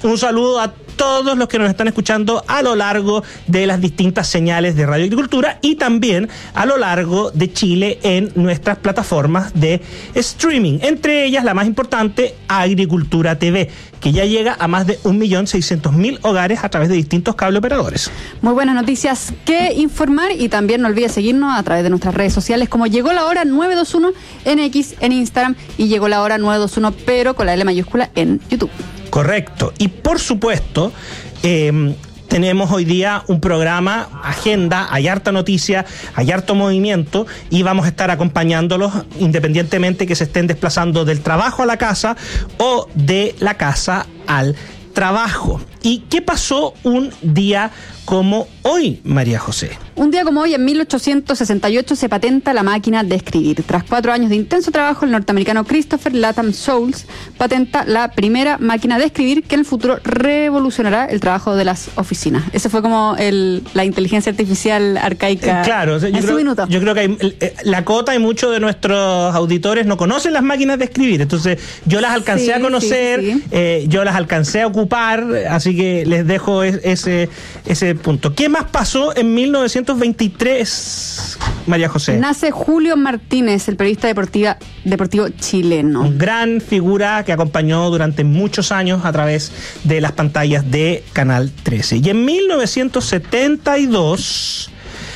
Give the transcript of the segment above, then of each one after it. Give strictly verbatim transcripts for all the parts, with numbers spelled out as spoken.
Un saludo a todos los que nos están escuchando a lo largo de las distintas señales de Radio Agricultura y también a lo largo de Chile en nuestras plataformas de streaming, entre ellas la más importante, Agricultura T V, que ya llega a más de un millón seiscientos mil hogares a través de distintos cable operadores. Muy buenas noticias que informar, y también no olvides seguirnos a través de nuestras redes sociales como Llegó la Hora nueve dos uno en X, en Instagram, y Llegó la Hora nueve dos uno pero con la L mayúscula en YouTube. Correcto. Y por supuesto, eh, tenemos hoy día un programa, agenda, hay harta noticia, hay harto movimiento y vamos a estar acompañándolos independientemente que se estén desplazando del trabajo a la casa o de la casa al trabajo. ¿Y qué pasó un día como hoy, María José? Un día como hoy, en mil ochocientos sesenta y ocho, se patenta la máquina de escribir. Tras cuatro años de intenso trabajo, el norteamericano Christopher Latham Scholes patenta la primera máquina de escribir que en el futuro revolucionará el trabajo de las oficinas. Ese fue como el, la inteligencia artificial arcaica. Eh, claro, yo en creo, su minuto. Yo creo que hay, eh, la Cota y muchos de nuestros auditores no conocen las máquinas de escribir, entonces yo las alcancé sí, a conocer, sí, sí. Eh, yo las alcancé a ocupar, así que les dejo es, ese, ese punto. ¿Qué más pasó en mil novecientos veintitrés, María José? Nace Julio Martínez, el periodista deportiva, deportivo chileno. Un gran figura que acompañó durante muchos años a través de las pantallas de Canal trece. Y en mil novecientos setenta y dos,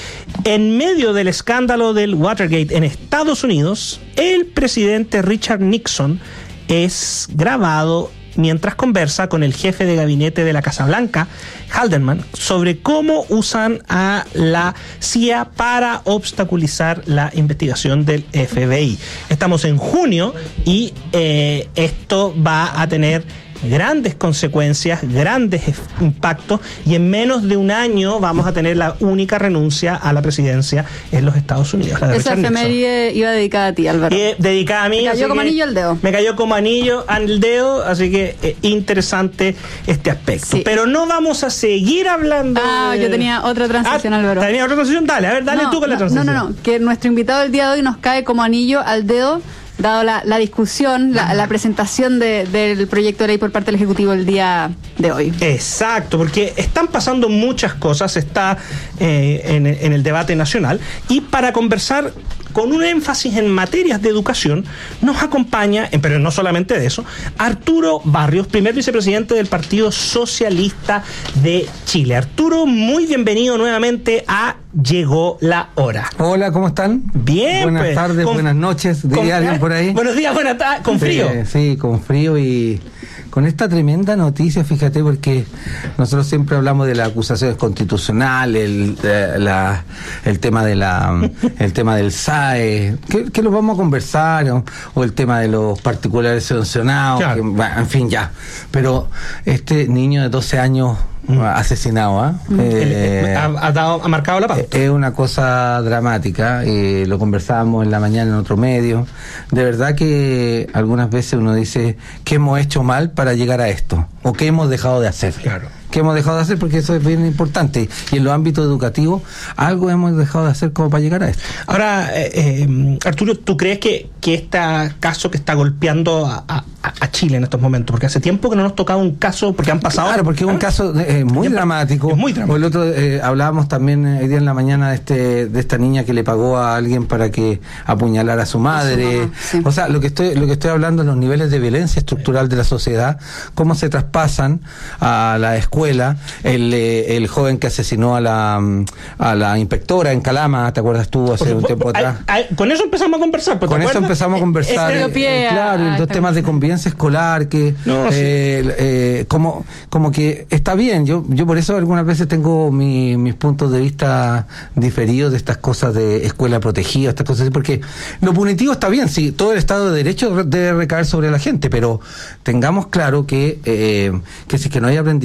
en medio del escándalo del Watergate en Estados Unidos, el presidente Richard Nixon es grabado mientras conversa con el jefe de gabinete de la Casa Blanca, Haldeman, sobre cómo usan a la C I A para obstaculizar la investigación del F B I. Estamos en junio y eh, esto va a tener grandes consecuencias, grandes impactos, y en menos de un año vamos a tener la única renuncia a la presidencia en los Estados Unidos. Esa efeméride iba dedicada a ti, Álvaro. Eh, dedicada a mí. Me cayó como anillo al dedo. Me cayó como anillo al dedo, así que eh, interesante este aspecto. Sí. Pero no vamos a seguir hablando. Ah, de... yo tenía otra transición, ah, Álvaro. ¿Tenía otra transición? Dale, a ver, dale no, tú con no, la transición. No, no, no, que nuestro invitado del día de hoy nos cae como anillo al dedo, dado la, la discusión, la, la presentación de, del proyecto de ley por parte del Ejecutivo el día de hoy. Exacto, porque están pasando muchas cosas, está eh, en, en el debate nacional, y para conversar con un énfasis en materias de educación, nos acompaña, pero no solamente de eso, Arturo Barrios, primer vicepresidente del Partido Socialista de Chile. Arturo, muy bienvenido nuevamente a Llegó la Hora. Hola, ¿cómo están? Bien. Buenas pues, tardes, con, buenas noches, diría alguien por ahí. Buenos días, buenas tardes, con frío. Sí, sí, con frío y con esta tremenda noticia, fíjate, porque nosotros siempre hablamos de las acusaciones constitucionales, el, eh, la, el tema de la, el tema del S A E, que, que lo vamos a conversar, o, o el tema de los particulares sancionados, claro. que, en fin, ya. Pero este niño de doce años mm. asesinado, ¿eh? Mm. Eh, ha, ha, dado, ha marcado la pauta. Es una cosa dramática, eh, lo conversábamos en la mañana en otro medio. De verdad que algunas veces uno dice, ¿qué hemos hecho mal para llegar a esto? ¿O qué hemos dejado de hacer? Claro. ¿Qué hemos dejado de hacer? Porque eso es bien importante. Y en los ámbitos educativos, algo hemos dejado de hacer como para llegar a esto. Ahora, eh, eh, Arturo, ¿tú crees que, que este caso que está golpeando a, a, a Chile en estos momentos? Porque hace tiempo que no nos tocaba un caso, porque han pasado... Claro, porque es un caso eh, muy dramático. Es muy dramático. O el otro, eh, hablábamos también hoy eh, día en la mañana de, este, de esta niña que le pagó a alguien para que apuñalara a su madre. Mamá, sí. O sea, lo que estoy lo que estoy hablando es los niveles de violencia estructural de la sociedad, cómo se traspasan a la escuela. El, eh, el joven que asesinó a la a la inspectora en Calama, ¿te acuerdas tú hace un tiempo atrás? Ay, ay, con eso empezamos a conversar. Con eso empezamos a conversar. Eh, eh, claro, y los temas de convivencia escolar, que no, eh, sí. eh, como como que está bien. Yo yo por eso algunas veces tengo mi, mis puntos de vista diferidos de estas cosas de escuela protegida, estas cosas así, porque lo punitivo está bien, sí, todo el Estado de Derecho debe recaer sobre la gente, pero tengamos claro que eh, que si que no hay aprendizajes de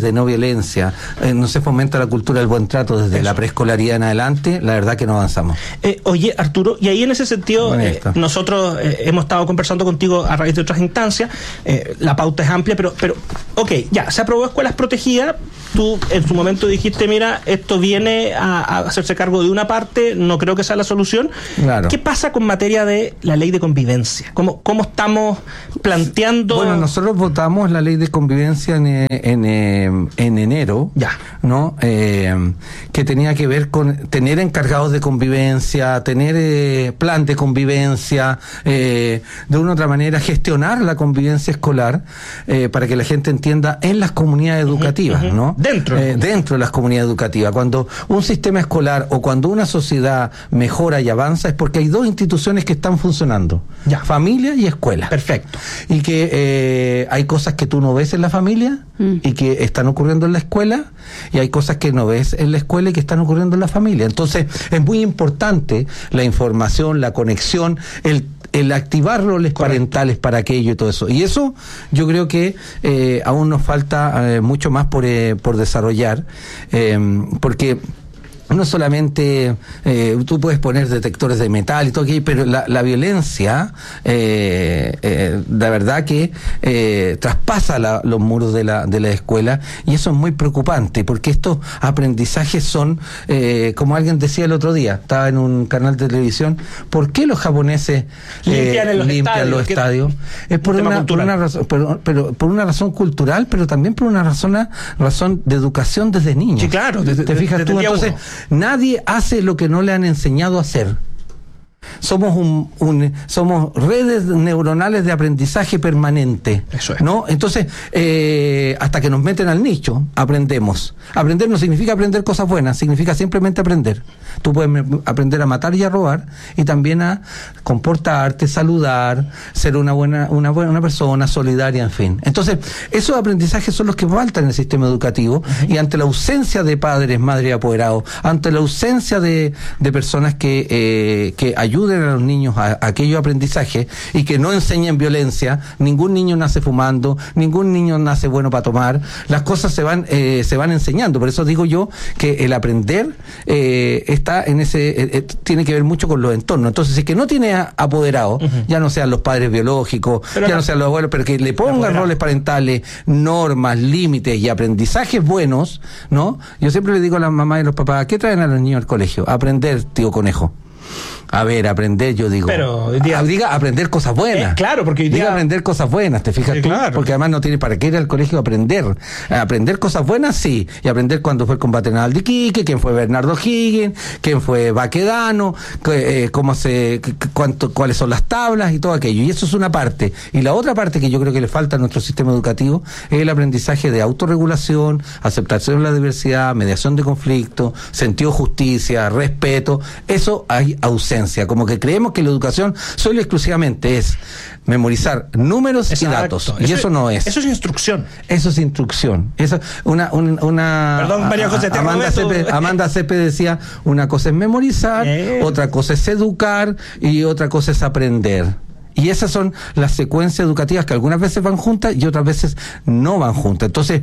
de no violencia, eh, no se fomenta la cultura del buen trato desde Eso. la preescolaridad en adelante, la verdad que no avanzamos. Eh, oye, Arturo, y ahí en ese sentido, eh, nosotros eh, hemos estado conversando contigo a raíz de otras instancias, eh, la pauta es amplia, pero, pero, ok, ya, se aprobó escuelas protegidas, tú en su momento dijiste, mira, esto viene a, a hacerse cargo de una parte, no creo que sea la solución. Claro. ¿Qué pasa con materia de la ley de convivencia? ¿Cómo, cómo estamos planteando? Bueno, nosotros votamos la ley de convivencia en, en, en, en enero, ya, ¿no? Eh, que tenía que ver con tener encargados de convivencia, tener eh, plan de convivencia, eh, de una u otra manera gestionar la convivencia escolar, eh, para que la gente entienda en las comunidades educativas, uh-huh, uh-huh. ¿no? Dentro. Eh, dentro de las comunidades educativas. Cuando un sistema escolar o cuando una sociedad mejora y avanza es porque hay dos instituciones que están funcionando, ya, familia y escuela. Perfecto. Y que eh, hay cosas que tú no ves en la familia mm. y que están ocurriendo en la escuela, y hay cosas que no ves en la escuela y que están ocurriendo en la familia. Entonces es muy importante la información, la conexión, el el activar roles Correcto. parentales para aquello y todo eso. Y eso yo creo que eh, aún nos falta eh, mucho más por, eh, por desarrollar, eh, porque no solamente eh, tú puedes poner detectores de metal y todo aquello, pero la, la violencia, eh, eh, la verdad que eh, traspasa la, los muros de la, de la escuela, y eso es muy preocupante, porque estos aprendizajes son, eh, como alguien decía el otro día, estaba en un canal de televisión, ¿por qué los japoneses eh, limpian, los, limpian estadios, los estadios? Es por una, por una razón, pero, pero por una razón cultural, pero también por una razón, razón de educación desde niños. Sí, claro. Desde, ¿Te fijas desde tú? Entonces, uno. Nadie hace lo que no le han enseñado a hacer. Somos un, un somos redes neuronales de aprendizaje permanente. Eso es. ¿No? Entonces, eh, hasta que nos meten al nicho, aprendemos. Aprender no significa aprender cosas buenas, significa simplemente aprender. Tú puedes aprender a matar y a robar, y también a comportarte, saludar, ser una buena, una buena una persona, solidaria, en fin. Entonces, esos aprendizajes son los que faltan en el sistema educativo, uh-huh. y ante la ausencia de padres, madres apoderados, ante la ausencia de, de personas que, eh, que ayuden a los niños a, a aquellos aprendizajes y que no enseñen violencia, ningún niño nace fumando, ningún niño nace bueno para tomar, las cosas se van, eh, se van enseñando. Por eso digo yo que el aprender eh, está en ese, eh, eh, tiene que ver mucho con los entornos. Entonces, si es que no tiene apoderado, uh-huh. ya no sean los padres biológicos, pero ya no, no sean los abuelos, pero que le pongan roles parentales, normas, límites y aprendizajes buenos, ¿no? Yo siempre le digo a las mamás y a los papás, ¿qué traen a los niños al colegio? A aprender, tío conejo. A ver, aprender, yo digo. Pero día, a, diga aprender cosas buenas. Eh, claro, porque hoy día, diga aprender cosas buenas, ¿te fijas sí, tú? Claro. Porque además no tiene para qué ir al colegio a aprender. A aprender cosas buenas, sí. Y aprender cuándo fue el combate naval de Iquique, quién fue Bernardo Higgins, quién fue Baquedano, eh, cómo se, cuánto, cuáles son las tablas y todo aquello. Y eso es una parte. Y la otra parte que yo creo que le falta a nuestro sistema educativo es el aprendizaje de autorregulación, aceptación de la diversidad, mediación de conflictos, sentido de justicia, respeto. Eso hay ausencia. Como que creemos que la educación solo y exclusivamente es memorizar números Exacto. y datos. Y eso, eso no es. Eso es instrucción. Eso es instrucción. Eso, una, una, una Perdón, María José, te Amanda Cepe, Amanda Cepe decía, una cosa es memorizar, eh. otra cosa es educar y otra cosa es aprender. Y esas son las secuencias educativas que algunas veces van juntas y otras veces no van juntas. Entonces,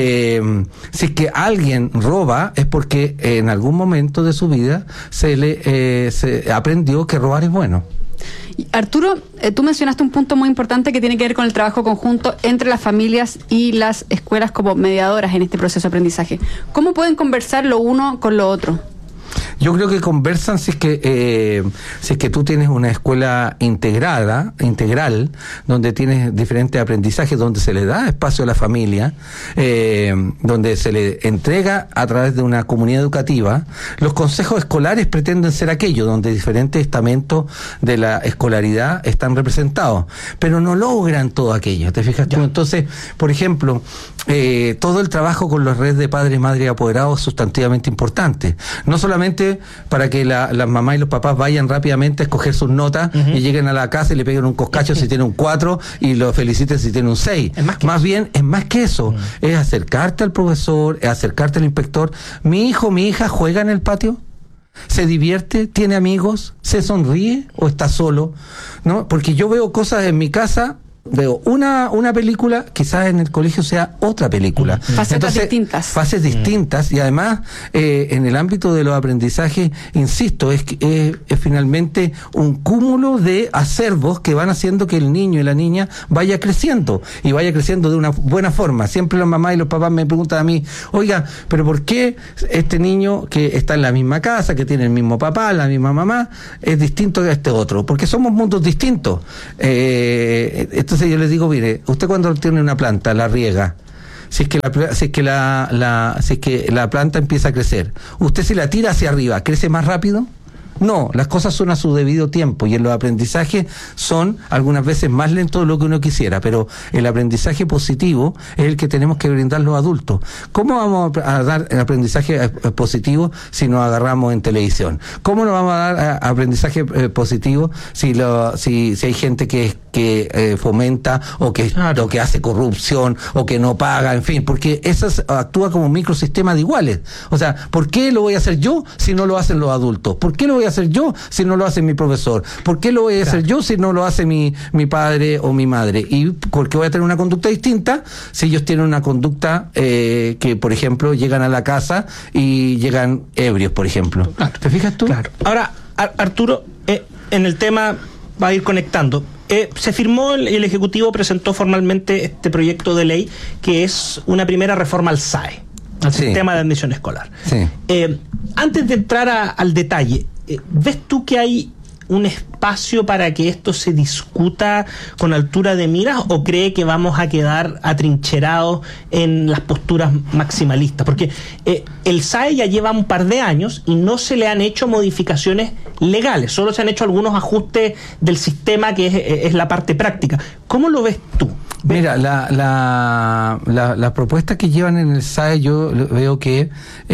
eh, si es que alguien roba, es porque en algún momento de su vida se le eh, se aprendió que robar es bueno. Arturo, eh, tú mencionaste un punto muy importante que tiene que ver con el trabajo conjunto entre las familias y las escuelas como mediadoras en este proceso de aprendizaje. ¿Cómo pueden conversar lo uno con lo otro? Yo creo que conversan si es que eh, si es que tú tienes una escuela integrada, integral, donde tienes diferentes aprendizajes, donde se le da espacio a la familia, eh, donde se le entrega a través de una comunidad educativa. Los consejos escolares pretenden ser aquello, donde diferentes estamentos de la escolaridad están representados, pero no logran todo aquello, ¿te fijas tú? Entonces, por ejemplo, eh, todo el trabajo con las redes de padres, madres y apoderados es sustantivamente importante. No solamente para que la, las mamás y los papás vayan rápidamente a escoger sus notas uh-huh. y lleguen a la casa y le peguen un coscacho si tiene un cuatro y lo feliciten si tiene un seis. Más, más bien, es más que eso. Uh-huh. Es acercarte al profesor, es acercarte al inspector. Mi hijo, mi hija juega en el patio, se divierte, tiene amigos, se sonríe o está solo, ¿no? Porque yo veo cosas en mi casa veo una una película, quizás en el colegio sea otra película. Facetas Entonces, distintas. Fases distintas, y además eh, en el ámbito de los aprendizajes, insisto, es, es, es finalmente un cúmulo de acervos que van haciendo que el niño y la niña vaya creciendo, y vaya creciendo de una buena forma. Siempre las mamás y los papás me preguntan a mí, oiga, pero ¿por qué este niño que está en la misma casa, que tiene el mismo papá, la misma mamá, es distinto que este otro? Porque somos mundos distintos. Eh, entonces yo les digo, mire, usted cuando tiene una planta, la riega, si es que la, si es que la, la, si es que la planta empieza a crecer, usted si la tira hacia arriba, ¿crece más rápido? No, las cosas son a su debido tiempo, y en los aprendizajes son algunas veces más lentos de lo que uno quisiera, pero el aprendizaje positivo es el que tenemos que brindar los adultos. ¿Cómo vamos a dar el aprendizaje positivo si nos agarramos en televisión? ¿Cómo nos vamos a dar aprendizaje eh, positivo si, lo, si, si hay gente que, que eh, fomenta o que, claro. o que hace corrupción o que no paga, en fin? Porque eso actúa como un microsistema de iguales. O sea, ¿por qué lo voy a hacer yo si no lo hacen los adultos? ¿Por qué lo voy a hacer yo si no lo hace mi profesor? ¿Por qué lo voy a hacer claro. yo si no lo hace mi, mi padre o mi madre? ¿Y por qué voy a tener una conducta distinta si ellos tienen una conducta eh, que, por ejemplo, llegan a la casa y llegan ebrios, por ejemplo? Claro. ¿Te fijas tú? Claro. Ahora, Ar- Arturo, eh, en el tema va a ir conectando. Eh, se firmó, el, el Ejecutivo presentó formalmente este proyecto de ley que es una primera reforma al S A E, al sí. sistema de admisión escolar. Sí. Eh, antes de entrar a, al detalle, ¿ves tú que hay un espacio para que esto se discuta con altura de miras, o cree que vamos a quedar atrincherados en las posturas maximalistas? Porque eh, el S A E ya lleva un par de años y no se le han hecho modificaciones legales, solo se han hecho algunos ajustes del sistema, que es, es la parte práctica. ¿Cómo lo ves tú? Mira, la, la, la, la propuesta que llevan en el S A E, yo veo que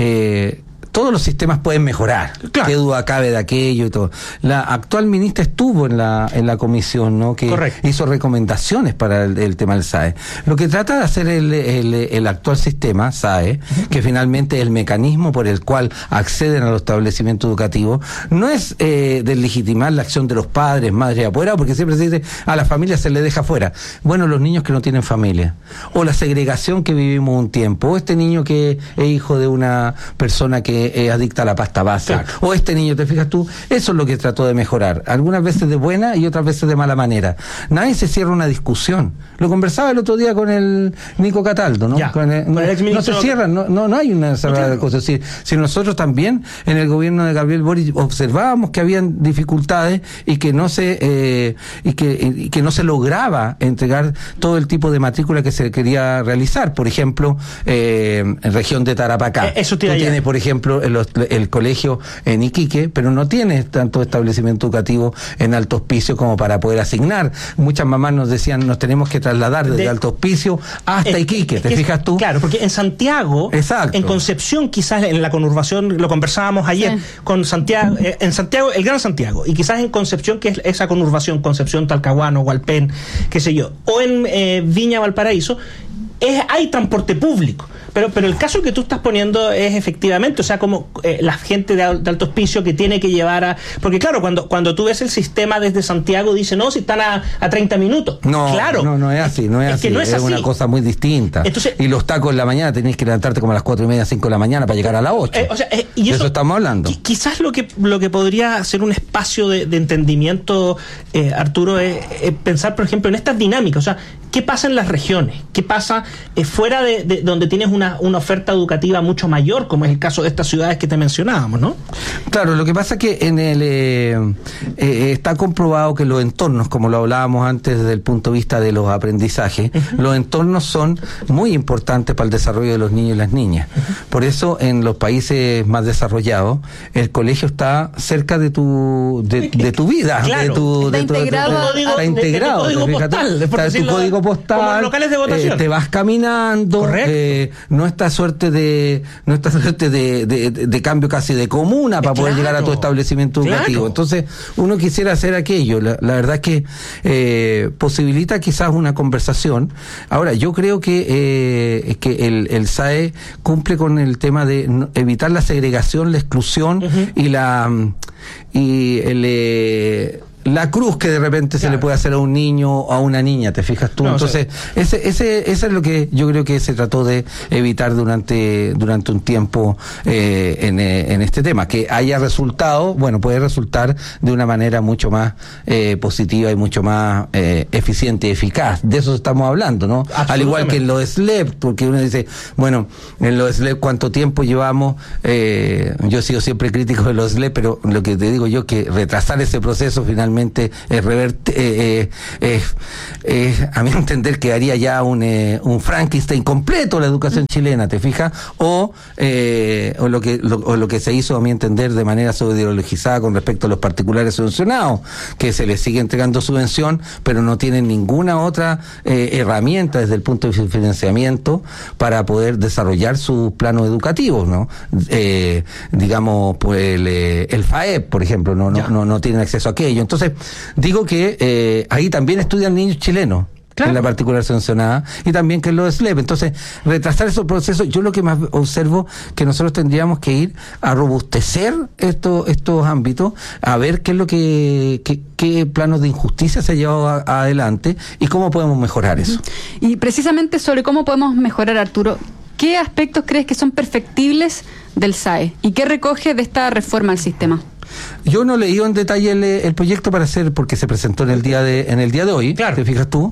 eh, todos los sistemas pueden mejorar. Claro. Qué duda cabe de aquello y todo. La actual ministra estuvo en la en la comisión, ¿no? Que Correcto. hizo recomendaciones para el, el tema del S A E. Lo que trata de hacer el, el, el actual sistema S A E, uh-huh. que finalmente es el mecanismo por el cual acceden a los establecimientos educativos, no es eh, deslegitimar la acción de los padres, madres y apoderados, porque siempre se dice a la familia se le deja fuera. Bueno, los niños que no tienen familia, o la segregación que vivimos un tiempo, o este niño que es hijo de una persona que es adicta a la pasta base, claro. o este niño, ¿te fijas tú? Eso es lo que trató de mejorar, algunas veces de buena y otras veces de mala manera. Nadie se cierra una discusión. Lo conversaba el otro día con el Nico Cataldo, ¿no? Ya, con el, con el no, no se cierran, no, no, no hay una cerrada de cosas. Si, si nosotros también en el gobierno de Gabriel Boric observábamos que habían dificultades y que no se eh, y que y que no se lograba entregar todo el tipo de matrícula que se quería realizar, por ejemplo, eh, en región de Tarapacá. Eso Tú tienes, por ejemplo, el, el colegio en Iquique, pero no tienes tanto establecimiento educativo en Alto Hospicio como para poder asignar. Muchas mamás nos decían, nos tenemos que trasladar desde de, Alto Hospicio hasta es, Iquique, es ¿te fijas tú? Claro, porque en Santiago, Exacto. en Concepción, quizás en la conurbación, lo conversábamos ayer, sí. con Santiago, eh, en Santiago, el Gran Santiago, y quizás en Concepción, que es esa conurbación, Concepción, Talcahuano, Hualpén, qué sé yo, o en eh, Viña, Valparaíso, es, hay transporte público. Pero, pero el caso que tú estás poniendo es efectivamente, o sea, como eh, la gente de, de Alto Hospicio que tiene que llevar a... Porque claro, cuando cuando tú ves el sistema desde Santiago, dice, no, si están a, a treinta minutos. No, claro. no, no es así, no es, es así. Que no es, es así. Una cosa muy distinta. Entonces, y los tacos en la mañana tenés que levantarte como a las cuatro y media, cinco de la mañana para llegar a las ocho. Eh, o sea, eh, y eso, de eso estamos hablando. Quizás lo que lo que podría ser un espacio de, de entendimiento, eh, Arturo, es, es pensar, por ejemplo, en estas dinámicas. O sea, ¿qué pasa en las regiones? ¿Qué pasa eh, fuera de, de donde tienes una, una oferta educativa mucho mayor, como es el caso de estas ciudades que te mencionábamos, ¿no? Claro, lo que pasa es que en el eh, eh, está comprobado que los entornos, como lo hablábamos antes desde el punto de vista de los aprendizajes, uh-huh. los entornos son muy importantes para el desarrollo de los niños y las niñas. Uh-huh. Por eso en los países más desarrollados el colegio está cerca de tu de, de tu vida, claro. de tu, está de tu, integrado, de tu, está integrado, de, de tu código postal, está tu código postal, como locales de votación. Eh, te vas caminando, eh, no esta suerte de no esta suerte de, de, de, de cambio casi de comuna para claro, poder llegar a tu establecimiento educativo. Claro. Entonces uno quisiera hacer aquello. La, la verdad es que eh, posibilita quizás una conversación. Ahora yo creo que eh, que el, el S A E cumple con el tema de no, evitar la segregación, la exclusión uh-huh. y la y el eh, la cruz que de repente claro. se le puede hacer a un niño o a una niña, ¿te fijas tú? No, Entonces, o sea, ese, ese, ese es lo que yo creo que se trató de evitar durante, durante un tiempo eh, en, en este tema. Que haya resultado, bueno, puede resultar de una manera mucho más eh, positiva y mucho más eh, eficiente y eficaz. De eso estamos hablando, ¿no? Al igual que en los S L E P, porque uno dice, bueno, en los S L E P cuánto tiempo llevamos, eh, yo he sido siempre crítico de los S L E P, pero lo que te digo yo que retrasar ese proceso finalmente es reverte, eh, eh, eh, eh, a mi entender quedaría ya un, eh, un Frankenstein completo la educación chilena, ¿te fijas? O, eh, o, lo que, lo, o lo que se hizo a mi entender de manera ideologizada con respecto a los particulares subvencionados, que se les sigue entregando subvención, pero no tienen ninguna otra eh, herramienta desde el punto de vista de financiamiento para poder desarrollar sus planos educativos, ¿no? Eh, digamos, pues el, el F A E P, por ejemplo, no, no, no, no tienen acceso a aquello. Entonces, digo que eh, ahí también estudian niños chilenos. Claro. En la particular sancionada, y también que es lo de S L E P. Entonces, retrasar esos procesos, yo lo que más observo que nosotros tendríamos que ir a robustecer estos estos ámbitos, a ver qué es lo que, qué, qué planos de injusticia se ha llevado a, a adelante y cómo podemos mejorar eso. Y precisamente sobre cómo podemos mejorar, Arturo, ¿qué aspectos crees que son perfectibles del S A E? ¿Y qué recoge de esta reforma al sistema? Yo no leí en detalle el, el proyecto para hacer, porque se presentó en el día de en el día de hoy, claro. ¿Te fijas tú?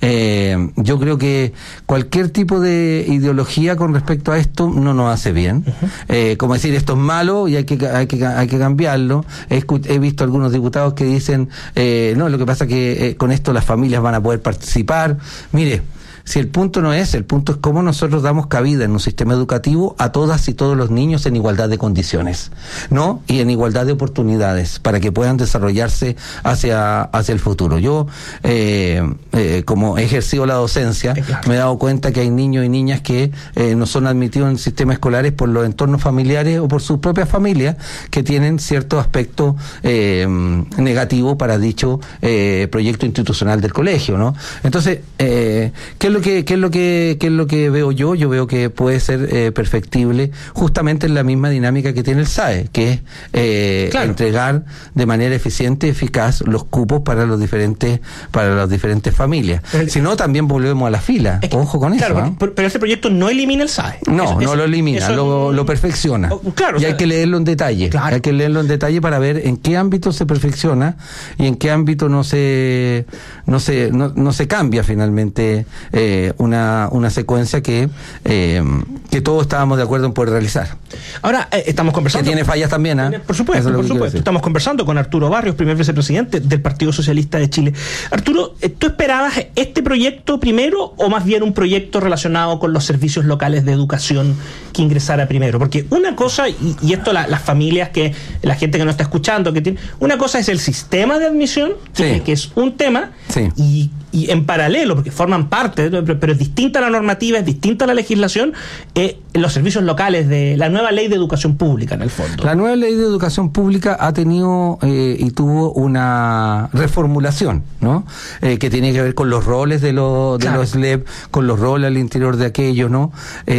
Eh, yo creo que cualquier tipo de ideología con respecto a esto no nos hace bien. Uh-huh. Eh, como decir, esto es malo y hay que hay que, hay que cambiarlo. He, he visto algunos diputados que dicen, eh, no, lo que pasa es que eh, con esto las familias van a poder participar. Mire, si el punto no es, el punto es cómo nosotros damos cabida en un sistema educativo a todas y todos los niños en igualdad de condiciones, ¿no? Y en igualdad de oportunidades para que puedan desarrollarse hacia, hacia el futuro. Yo, eh, eh, como he ejercido la docencia, claro. me he dado cuenta que hay niños y niñas que eh, no son admitidos en sistemas escolares por los entornos familiares o por sus propias familias que tienen cierto aspecto eh, negativo para dicho eh, proyecto institucional del colegio, ¿no? Entonces, eh, ¿qué lo que qué es lo que qué es lo que veo yo? Yo veo que puede ser eh, perfectible justamente en la misma dinámica que tiene el S A E, que es eh, claro. entregar de manera eficiente y eficaz los cupos para los diferentes para las diferentes familias. Pero, si no, también volvemos a la fila. Es que, ojo con claro, eso. ¿eh? Pero, pero este proyecto no elimina el S A E. No, eso, no eso, lo elimina, eso, lo, lo perfecciona. Claro, y o sea, hay que leerlo en detalle. Claro. Hay que leerlo en detalle para ver en qué ámbito se perfecciona y en qué ámbito no se no se no, no se cambia finalmente. Eh, una, una secuencia que eh, que todos estábamos de acuerdo en poder realizar. Ahora, eh, estamos conversando... Que tiene fallas también, ¿eh? Por supuesto, por supuesto. Estamos conversando con Arturo Barrios, primer vicepresidente del Partido Socialista de Chile. Arturo, ¿tú esperabas este proyecto primero o más bien un proyecto relacionado con los servicios locales de educación que ingresara primero? Porque una cosa, y, y esto la, las familias, que la gente que nos está escuchando, que tiene... Una cosa es el sistema de admisión, que, sí. que es un tema, sí. y y en paralelo, porque forman parte, pero es distinta la normativa, es distinta la legislación, eh, los servicios locales de la nueva ley de educación pública, en el fondo. La nueva ley de educación pública ha tenido eh, y tuvo una reformulación, ¿no? Eh, que tiene que ver con los roles de, lo, de claro. los S L E P, con los roles al interior de aquellos, ¿no?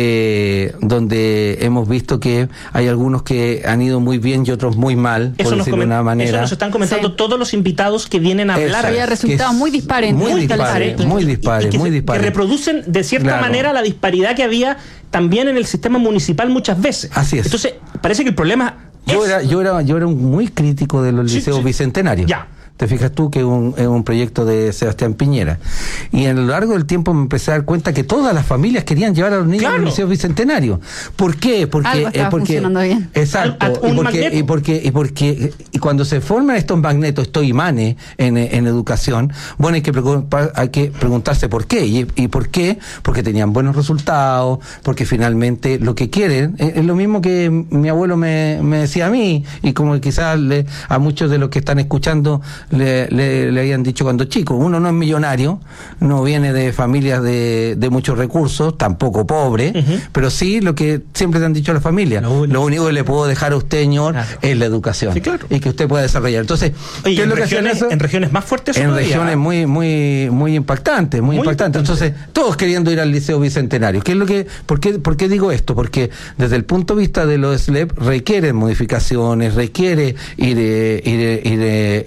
Eh, donde hemos visto que hay algunos que han ido muy bien y otros muy mal, eso por decirlo de una manera. Eso nos están comentando sí. todos los invitados que vienen a hablar. Había resultados muy dispares. Muy dispares, muy dispares, que, muy dispares. Que reproducen de cierta claro. manera la disparidad que había también en el sistema municipal muchas veces. Así es. Entonces, parece que el problema yo es... era yo era yo era un muy crítico de los liceos sí, sí. bicentenarios. Ya. Te fijas tú que es un, es un proyecto de Sebastián Piñera. Y a lo largo del tiempo me empecé a dar cuenta que todas las familias querían llevar a los niños claro. a los liceos bicentenarios. ¿Por qué? Porque Algo estaba eh, porque funcionando bien. Exacto. Al, al, y, porque, y porque y porque y cuando se forman estos magnetos, estos imanes en, en educación, bueno, hay que preguntar, hay que preguntarse por qué. Y, y por qué, porque tenían buenos resultados, porque finalmente lo que quieren es, es lo mismo que mi abuelo me, me decía a mí, y como quizás le, a muchos de los que están escuchando Le, le, le habían dicho cuando chico. Uno no es millonario, no viene de familias de, de muchos recursos, tampoco pobre, uh-huh. pero sí lo que siempre te han dicho a la familia, lo único, lo único que le puedo dejar a usted, señor, claro. es la educación, sí, claro. y que usted pueda desarrollar. Entonces, Oye, ¿qué es en, lo regiones, que hacen eso? en regiones más fuertes en todavía. regiones muy muy muy impactantes, muy, muy impactantes. Impactante. Entonces, todos queriendo ir al liceo bicentenario. ¿Qué es lo que por qué por qué digo esto? Porque desde el punto de vista de los S L E P requieren modificaciones, requiere ir ir ir, ir, ir en avance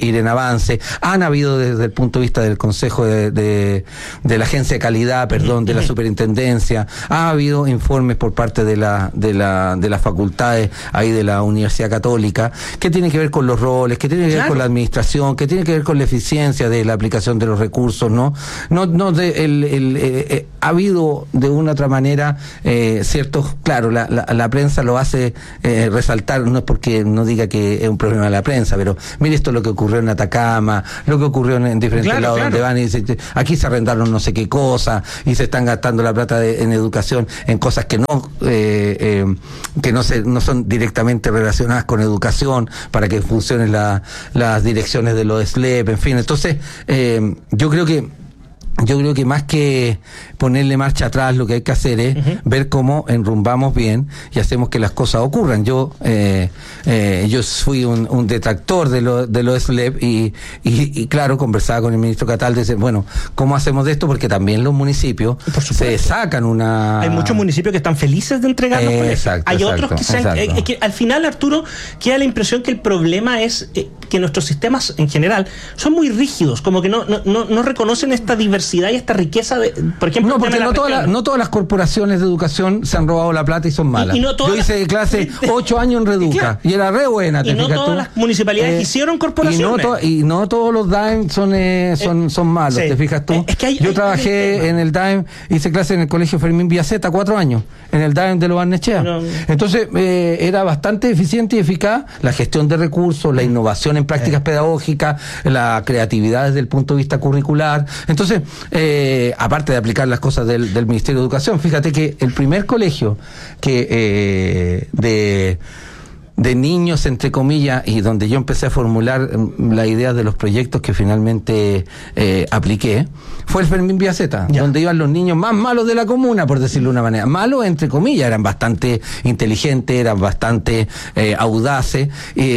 avances, han habido desde el punto de vista del Consejo de, de, de la Agencia de Calidad, perdón, de la Superintendencia, ha habido informes por parte de la, de la, de las facultades ahí de la Universidad Católica, que tienen que ver con los roles, que tienen que ver Claro. con la administración, que tienen que ver con la eficiencia de la aplicación de los recursos, ¿no? No, no de, el, el, eh, eh, ha habido de una u otra manera eh, ciertos, claro, la, la, la prensa lo hace eh, resaltar, no es porque no diga que es un problema de la prensa, pero mire esto lo que ocurrió en Atacama, lo que ocurrió en, en diferentes Claro, lados claro. donde van y dicen, aquí se arrendaron no sé qué cosa y se están gastando la plata de, en educación en cosas que no eh, eh, que no se no son directamente relacionadas con educación para que funcionen la, las direcciones de los S L E P, en fin. Entonces eh, yo creo que Yo creo que más que ponerle marcha atrás, lo que hay que hacer es uh-huh. ver cómo enrumbamos bien y hacemos que las cosas ocurran. Yo eh, eh, yo fui un, un detractor de lo, de los S L E P y, y, y claro, conversaba con el ministro Catal de decir, bueno, ¿cómo hacemos de esto? Porque también los municipios se sacan una... Hay muchos municipios que están felices de entregarnos eh, con eso. exacto, Hay exacto, otros que, se han, eh, que al final, Arturo, queda la impresión que el problema es eh, que nuestros sistemas en general son muy rígidos, como que no, no, no, no reconocen esta diversidad y esta riqueza de, por ejemplo, no, porque no, toda la, no todas las corporaciones de educación se han robado la plata y son malas. Y, y no Yo hice las, clase ocho años en Reduca claro. y era re buena. Y no todas tú? las municipalidades eh, hicieron corporaciones. Y no, to, y no todos los D A E M son, eh, son, son malos, sí. ¿te fijas tú? Eh, es que hay, Yo hay, trabajé hay en el D A E M, hice clase en el Colegio Fermín Viaceta cuatro años, en el D A E M de Lo Barnechea. No. Entonces eh, era bastante eficiente y eficaz la gestión de recursos, la innovación en prácticas eh. pedagógicas, la creatividad desde el punto de vista curricular. Entonces, eh, aparte de aplicar las cosas del, del Ministerio de Educación, fíjate que el primer colegio que eh, de de niños, entre comillas, y donde yo empecé a formular la idea de los proyectos que finalmente eh, apliqué, fue el Fermín Viaceta, ya. donde iban los niños más malos de la comuna, por decirlo de una manera. Malos, entre comillas, eran bastante inteligentes, eran bastante eh, audaces,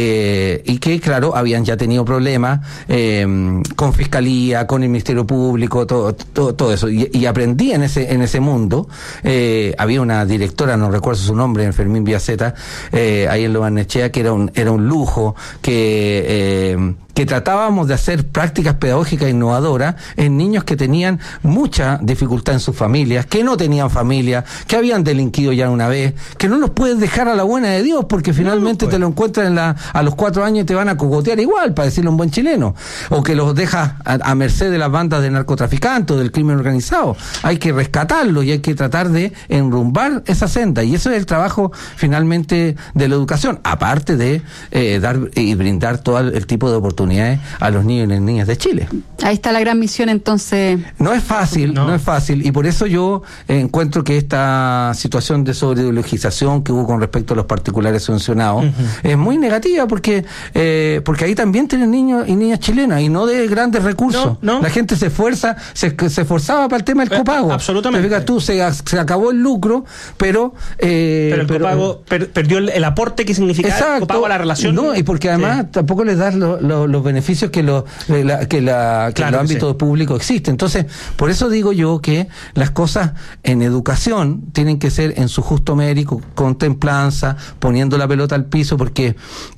eh, y que, claro, habían ya tenido problemas eh, con Fiscalía, con el Ministerio Público, todo, todo, todo eso. Y, y aprendí en ese, en ese mundo. Eh, había una directora, no recuerdo su nombre, en Fermín Viaceta, eh, ahí en Lo Barnechea, que era un era un lujo, que eh, que tratábamos de hacer prácticas pedagógicas innovadoras en niños que tenían mucha dificultad en sus familias, que no tenían familia, que habían delinquido ya una vez, que no los puedes dejar a la buena de Dios porque finalmente no, no te lo encuentran en la, a los cuatro años y te van a cogotear igual, para decirlo un buen chileno, o que los dejas a, a merced de las bandas de narcotraficantes o del crimen organizado. Hay que rescatarlos y hay que tratar de enrumbar esa senda, y eso es el trabajo finalmente de la educación, aparte de eh, dar y brindar todo el, el tipo de oportunidades a los niños y las niñas de Chile. Ahí está la gran misión, entonces. No es fácil, no, no es fácil, y por eso yo eh, encuentro que esta situación de sobreideologización que hubo con respecto a los particulares subvencionados uh-huh. es muy negativa, porque eh, porque ahí también tienen niños y niñas chilenas, y no de grandes recursos. No, no. La gente se esfuerza, se, se esforzaba para el tema del copago. Absolutamente. Fíjate tú, se, se acabó el lucro, pero... Eh, pero el pero, copago per, perdió el, el aporte que significaba exacto, el copago a la relación. No, y porque además sí. tampoco les das los lo, lo beneficios que, lo, la, que, la, que claro, el ámbito sí. público existe. Entonces, por eso digo yo que las cosas en educación tienen que ser en su justo mérito, con templanza, poniendo la pelota al piso, porque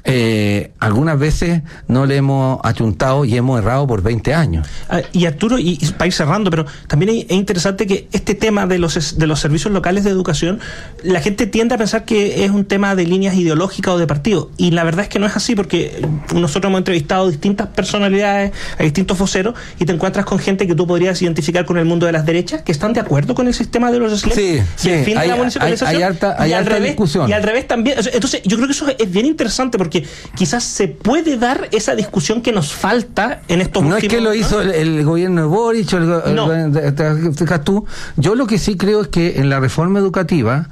eh, algunas veces no le hemos achuntado y hemos errado por veinte años. Ah, y Arturo, y, y para ir cerrando, pero también es, es interesante que este tema de los, de los servicios locales de educación, la gente tiende a pensar que es un tema de líneas ideológicas o de partido, y la verdad es que no es así, porque nosotros hemos entrevistado distintas personalidades, a distintos voceros, y te encuentras con gente que tú podrías identificar con el mundo de las derechas, que están de acuerdo con el sistema de los S L E P, sí, sí, y el fin hay, de la municipalización, hay, hay harta, hay y, al harta revés, discusión. y al revés también. Entonces yo creo que eso es bien interesante, porque quizás se puede dar esa discusión que nos falta en estos no últimos... No es que lo hizo el, el gobierno de Boric, el, no. el, el, te fijas tú. Yo lo que sí creo es que en la reforma educativa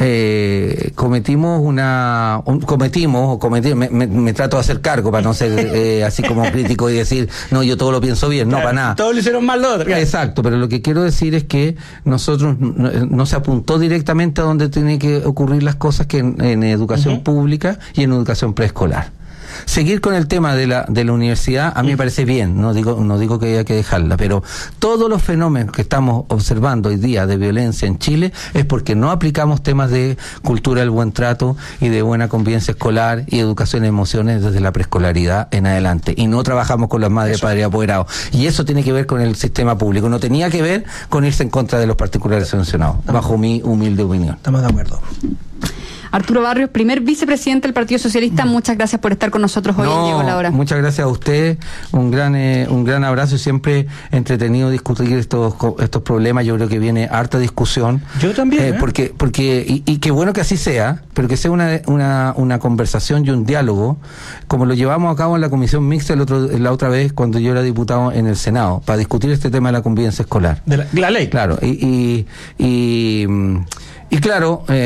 eh, cometimos una un, cometimos o cometimos me, me, me trato de hacer cargo para no ser eh, así como crítico y decir no, yo todo lo pienso bien, no, claro, para nada, todos lo hicieron mal lo otro, claro. Exacto, pero lo que quiero decir es que nosotros no, no se apuntó directamente a donde tienen que ocurrir las cosas, que en, en educación uh-huh. pública y en educación preescolar. seguir con el tema de la de la universidad, a mí me parece bien, no digo no digo que haya que dejarla, pero todos los fenómenos que estamos observando hoy día de violencia en Chile es porque no aplicamos temas de cultura del buen trato y de buena convivencia escolar y educación en emociones desde la preescolaridad en adelante, y no trabajamos con las madres, padres y apoderados, y eso tiene que ver con el sistema público, no tenía que ver con irse en contra de los particulares sancionados, bajo mi humilde opinión. Estamos de acuerdo. Arturo Barrios, primer vicepresidente del Partido Socialista, muchas gracias por estar con nosotros hoy no, en Llegó la Hora. Muchas gracias a usted, un gran eh, un gran abrazo, y siempre entretenido discutir estos estos problemas. Yo creo que viene harta discusión. Yo también. Eh, ¿eh? Porque porque y, y qué bueno que así sea, pero que sea una, una una conversación y un diálogo, como lo llevamos a cabo en la comisión mixta el otro, la otra vez cuando yo era diputado en el Senado, para discutir este tema de la convivencia escolar. De la, la ley. Claro, y y, y, y claro... Eh,